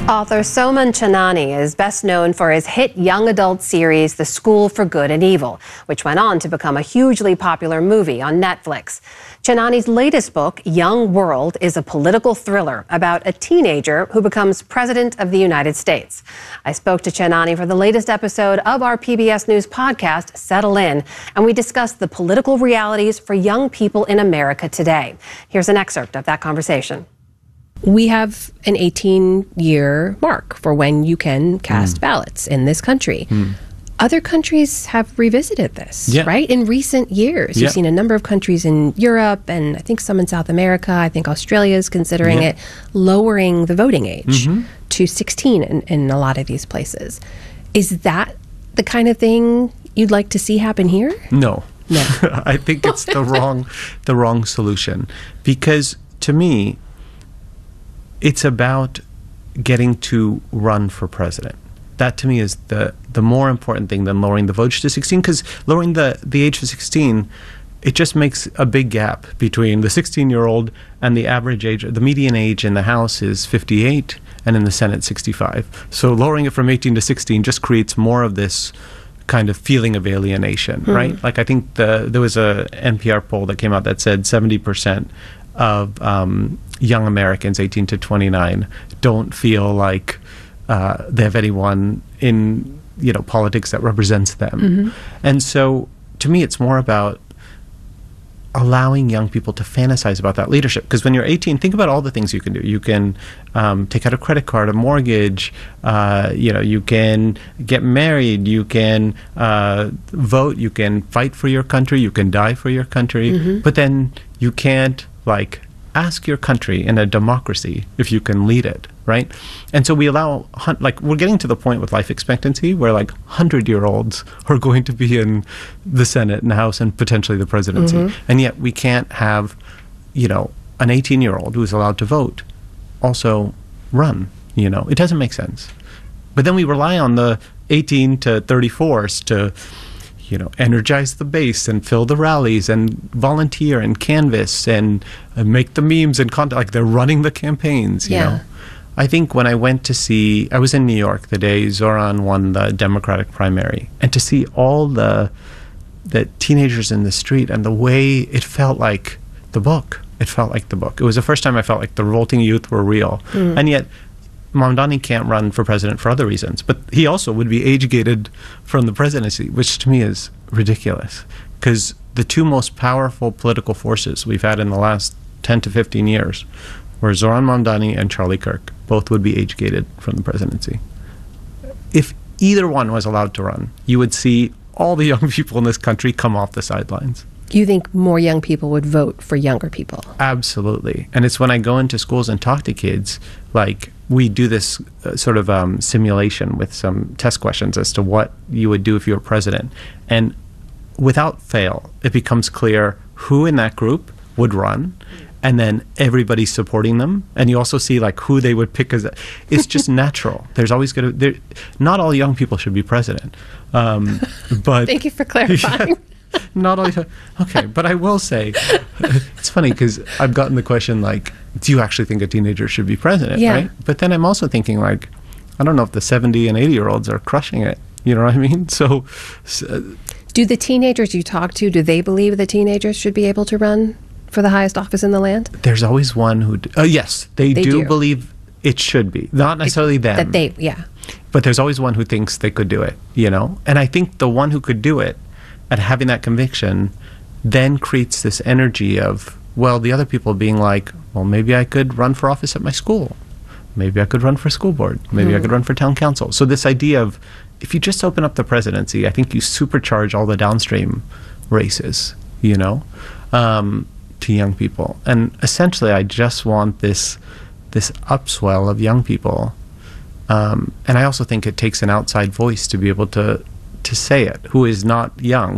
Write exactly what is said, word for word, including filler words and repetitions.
Author Soman Chainani is best known for his hit young adult series, The School for Good and Evil, which went on to become a hugely popular movie on Netflix. Chainani's latest book, Young World, is a political thriller about a teenager who becomes president of the United States. I spoke to Chainani for the latest episode of our P B S News podcast, Settle In, and we discussed the political realities for young people in America today. Here's an excerpt of that conversation. We have an eighteen-year mark for when you can cast mm. ballots in this country. Mm. Other countries have revisited this, yeah. right? In recent years, yeah. you've seen a number of countries in Europe and I think some in South America. I think Australia is considering yeah. it, lowering the voting age mm-hmm. to sixteen in, in a lot of these places. Is that the kind of thing you'd like to see happen here? No. No. I think it's the wrong, the wrong solution. Because to me, it's about getting to run for president. That to me is the the more important thing than lowering the vote to sixteen, because lowering the, the age to sixteen, it just makes a big gap between the sixteen-year-old and the average age. The median age in the House is fifty-eight and in the Senate sixty-five. So lowering it from eighteen to sixteen just creates more of this kind of feeling of alienation, mm-hmm. right? Like I think the there was a N P R poll that came out that said seventy percent of um, young Americans eighteen to twenty-nine don't feel like uh, they have anyone in you know politics that represents them. Mm-hmm. And so to me it's more about allowing young people to fantasize about that leadership, because when you're eighteen, think about all the things you can do. You can um, take out a credit card, a mortgage, uh, you know you can get married, you can uh, vote, you can fight for your country, you can die for your country, mm-hmm. but then you can't like ask your country in a democracy if you can lead it, right? And so we allow, like we're getting to the point with life expectancy where like hundred-year-olds are going to be in the Senate and the House and potentially the presidency. Mm-hmm. And yet we can't have, you know, an eighteen-year-old who is allowed to vote also run, you know? It doesn't make sense. But then we rely on the eighteen to thirty-fours to you know, energize the base and fill the rallies and volunteer and canvas and, and make the memes and content. Like they're running the campaigns, you yeah. know. I think when I went to see, I was in New York the day Zoran won the Democratic primary, and to see all the the teenagers in the street and the way it felt like the book. It felt like the book. It was the first time I felt like the revolting youth were real. Mm. And yet Mamdani can't run for president for other reasons, but he also would be age-gated from the presidency, which to me is ridiculous, because the two most powerful political forces we've had in the last ten to fifteen years were Zoran Mamdani and Charlie Kirk. Both would be age-gated from the presidency. If either one was allowed to run, you would see all the young people in this country come off the sidelines. You think more young people would vote for younger people? Absolutely. And it's when I go into schools and talk to kids, like we do this uh, sort of um, simulation with some test questions as to what you would do if you were president. And without fail, it becomes clear who in that group would run, and then everybody's supporting them. And you also see like who they would pick as a, it's just natural. There's always going to, not all young people should be president. Um, but thank you for clarifying. Yeah, not all. Okay, but I will say, it's funny because I've gotten the question like, do you actually think a teenager should be president, yeah. right? But then I'm also thinking like, I don't know if the seventy and eighty year olds are crushing it. You know what I mean? So, so do the teenagers you talk to, do they believe the teenagers should be able to run for the highest office in the land? There's always one who, d- uh, yes, they, they do, do believe it should be. Not necessarily it, them. That they, yeah. But there's always one who thinks they could do it, you know? And I think the one who could do it, and having that conviction, then creates this energy of, well, the other people being like, well, maybe I could run for office at my school. Maybe I could run for school board. Maybe mm. I could run for town council. So this idea of, if you just open up the presidency, I think you supercharge all the downstream races, you know, um, to young people. And essentially, I just want this this upswell of young people. Um, and I also think it takes an outside voice to be able to to say it, who is not young.